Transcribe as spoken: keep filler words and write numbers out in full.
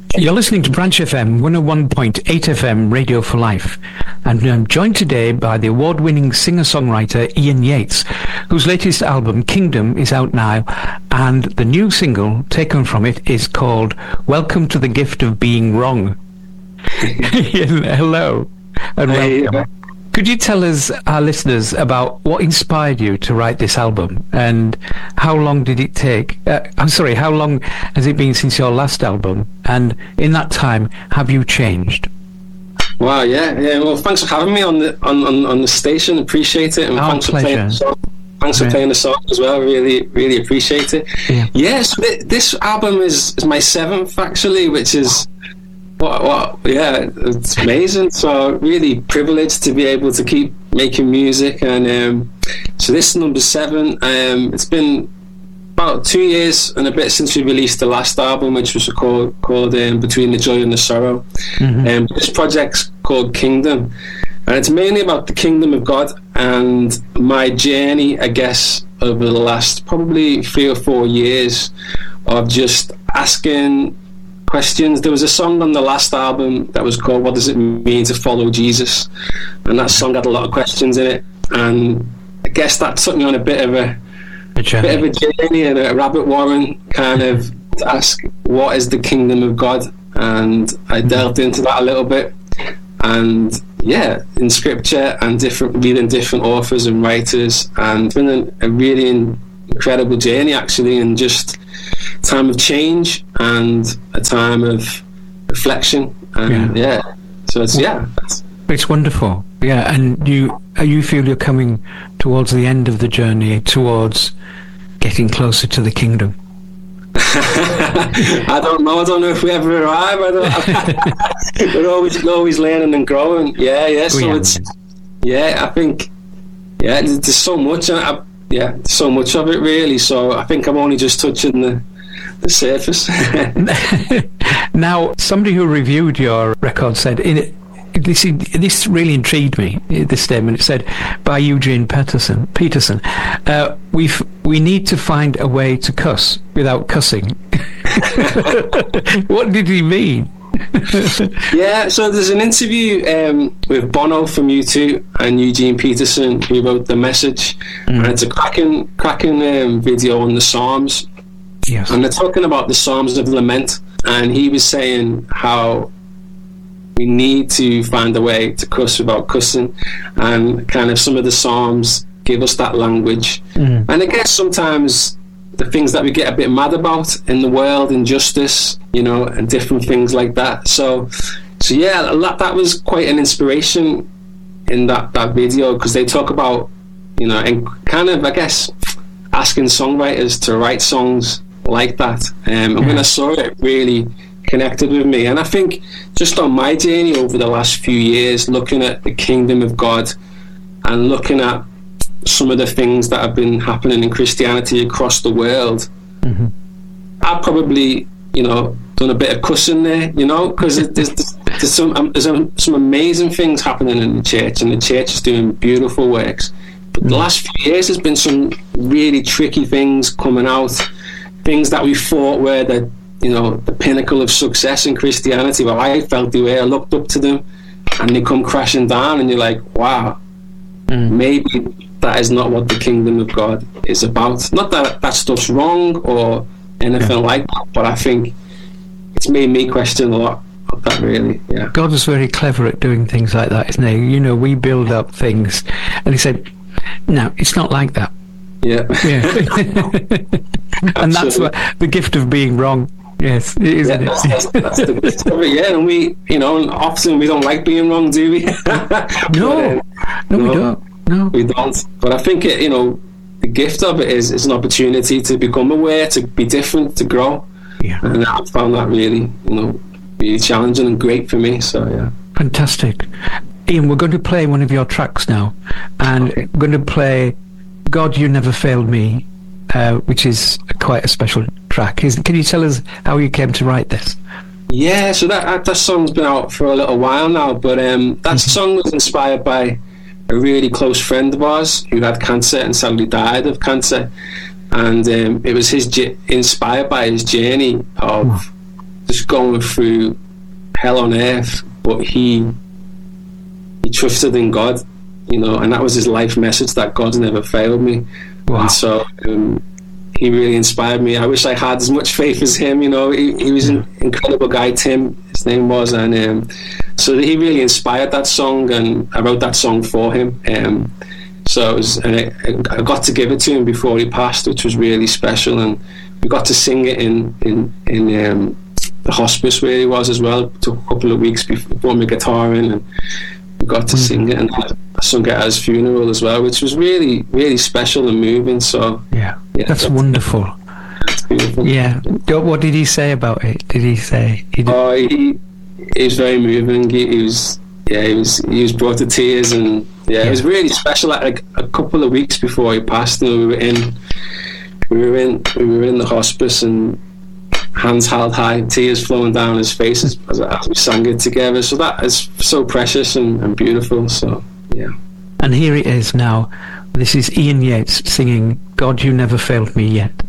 You're listening to Branch F M one oh one point eight F M Radio for Life, and I'm joined today by the award-winning singer-songwriter Ian Yates, whose latest album Kingdom is out now, and the new single taken from it is called Welcome to the Gift of Being Wrong. Ian, hello and hey, welcome. yeah. Could you tell us, our listeners, about what inspired you to write this album, and how long did it take? Uh, I'm sorry, how long has it been since your last album? And in that time, have you changed? Wow, yeah, yeah. Well, thanks for having me on the on, on, on the station. Appreciate it, and Our thanks pleasure. for playing the song. Thanks Right. for playing the song as well. Really, really appreciate it. Yeah. Yeah. So th- this album is, is my seventh actually, which is. What, what, yeah, it's amazing. So really privileged to be able to keep making music, and um, so this is number seven. Um, it's been about two years and a bit since we released the last album, which was called called um, Between the Joy and the Sorrow. Mm-hmm. Um, this project's called Kingdom, and it's mainly about the kingdom of God and my journey, I guess, over the last probably three or four years of just asking questions. There was a song on the last album that was called What Does It Mean to Follow Jesus, and that song had a lot of questions in it, and I guess that took me on a bit of a, A journey. bit of a journey and a rabbit warren kind of to ask what is the kingdom of God, and I delved into that a little bit, and yeah, in scripture and different reading different authors and writers, and it's been a, a really incredible journey actually, and just time of change and a time of reflection, and yeah, yeah. so it's yeah it's, It's wonderful. Yeah, and you you feel you're coming towards the end of the journey, towards getting closer to the kingdom. I don't know I don't know if we ever arrive. I don't we're always always learning and growing. Yeah, yeah. So We it's yeah I think yeah there's, there's so much and I, yeah there's so much of it really, so I think I'm only just touching the the surface. Now, somebody who reviewed your record said, in it, this, this really intrigued me, this statement. It said, by Eugene Peterson, Peterson, uh, we we need to find a way to cuss without cussing. What did he mean? Yeah, so there's an interview um, with Bono from U two and Eugene Peterson, who wrote The Message, mm. and it's a cracking, cracking um, video on the Psalms. Yes. And they're talking about the Psalms of Lament, and he was saying how we need to find a way to cuss without cussing, and kind of some of the Psalms give us that language. Mm. And I guess sometimes the things that we get a bit mad about in the world, injustice, you know, and different things like that. So, so yeah, that, that was quite an inspiration in that, that video, because they talk about, you know, and kind of, I guess, asking songwriters to write songs like that, um, and yeah. when I saw it, it really connected with me. And I think just on my journey over the last few years, looking at the kingdom of God and looking at some of the things that have been happening in Christianity across the world, mm-hmm. I've probably, you know, done a bit of cussing there, you know, because there's, there's some um, there's um, some amazing things happening in the church, and the church is doing beautiful works. But mm-hmm. the last few years, there's been some really tricky things coming out. Things that we thought were the, you know, the pinnacle of success in Christianity. Well, I felt the way I looked up to them, and they come crashing down, and you're like, wow, mm. maybe that is not what the kingdom of God is about. Not that that stuff's wrong or anything yeah. like that, but I think it's made me question a lot of that, really. Yeah. God is very clever at doing things like that, isn't he? You know, we build up things, and he said, no, it's not like that. Yeah. yeah. And that's what, the gift of being wrong. Yes, isn't yeah, it? That's, that's the gift of it, yeah. And we, you know, often we don't like being wrong, do we? no, but, uh, no, no, we don't. No, we don't. But I think it, you know, the gift of it is, is an opportunity to become aware, to be different, to grow. Yeah. And I found that really, you know, really challenging and great for me. So yeah. Fantastic. Ian, we're going to play one of your tracks now, and okay. we're going to play God, You Never Failed Me, uh, which is quite a special track. Is, can you tell us how you came to write this? Yeah, so that that song's been out for a little while now, but um, that mm-hmm. song was inspired by a really close friend of ours who had cancer and sadly died of cancer, and um, it was his inspired by his journey of just going through hell on earth, but he he trusted in God, you know, and that was his life message, that God's never failed me. Wow. And so um, he really inspired me. I wish I had as much faith as him, you know. He, he was an incredible guy, Tim, his name was, and um, so he really inspired that song, and I wrote that song for him. Um, so it was, and I, I got to give it to him before he passed, which was really special, and we got to sing it in in in um, the hospice where he was as well. It took a couple of weeks before I brought my guitar in, and we got to mm-hmm. sing it, and I sung it at his funeral as well, which was really, really special and moving. So yeah, yeah that's, that's wonderful. That's beautiful. Yeah. What did he say about it? Did he say? He did... Oh, he, he was very moving. He, he was, yeah, he was, he was brought to tears, and yeah, yeah. it was really special. Like a couple of weeks before he passed, you know, we were in, we were in, we were in the hospice, and hands held high, tears flowing down his face as, as we sang it together. So that is so precious and, and beautiful. So yeah. And here it is now. This is Ian Yates singing "God, You Never Failed Me Yet."